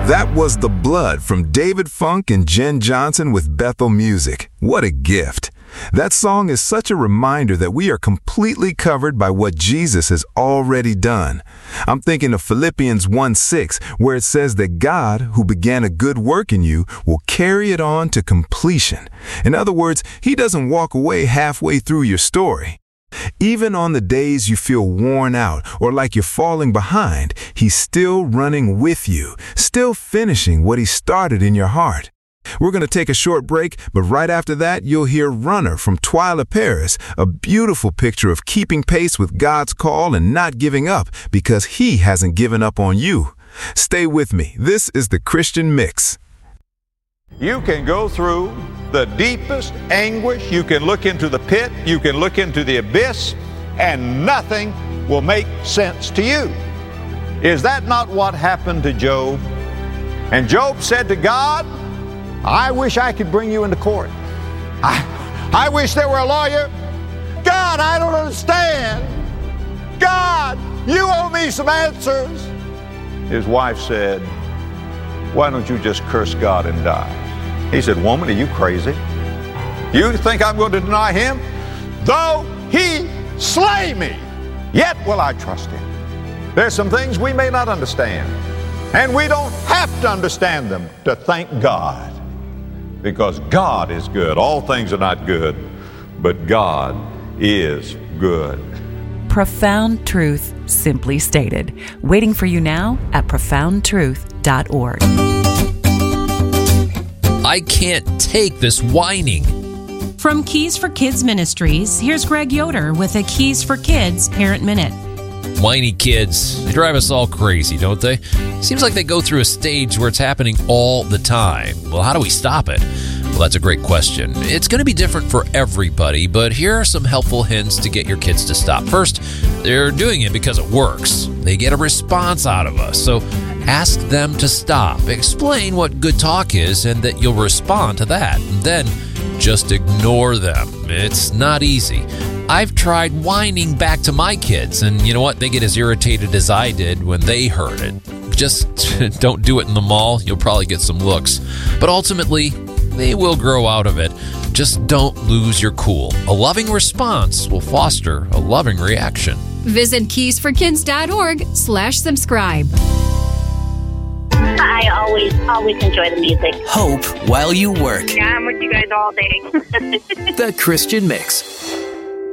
That was The Blood from David Funk and Jen Johnson with Bethel Music. What a gift. That song is such a reminder that we are completely covered by what Jesus has already done. I'm thinking of Philippians 1:6, where it says that God, who began a good work in you, will carry it on to completion. In other words, He doesn't walk away halfway through your story. Even on the days you feel worn out or like you're falling behind, He's still running with you, still finishing what He started in your heart. We're going to take a short break, but right after that, you'll hear Runner from Twyla Paris, a beautiful picture of keeping pace with God's call and not giving up because He hasn't given up on you. Stay with me. This is the Christian Mix. You can go through the deepest anguish. You can look into the pit. You can look into the abyss, and nothing will make sense to you. Is that not what happened to Job? And Job said to God, I wish I could bring you into court. I wish there were a lawyer. God, I don't understand. God, you owe me some answers. His wife said, why don't you just curse God and die? He said, woman, are you crazy? You think I'm going to deny Him? Though He slay me, yet will I trust Him. There's some things we may not understand, and we don't have to understand them to thank God. Because God is good. All things are not good, but God is good. Profound truth simply stated. Waiting for you now at profoundtruth.org. I can't take this whining. From Keys for Kids Ministries, here's Greg Yoder with a Keys for Kids Parent Minute. Whiny kids, they drive us all crazy, don't they? Seems like they go through a stage where it's happening all the time. Well, how do we stop it? Well, that's a great question. It's going to be different for everybody, but here are some helpful hints to get your kids to stop. First, they're doing it because it works. They get a response out of us, so ask them to stop. Explain what good talk is and that you'll respond to that. And then just ignore them. It's not easy. I've tried whining back to my kids, and you know what? They get as irritated as I did when they heard it. Just don't do it in the mall. You'll probably get some looks. But ultimately, they will grow out of it. Just don't lose your cool. A loving response will foster a loving reaction. Visit keysforkids.org/subscribe. I always enjoy the music. Hope while you work. Yeah, I'm with you guys all day. The Christian Mix.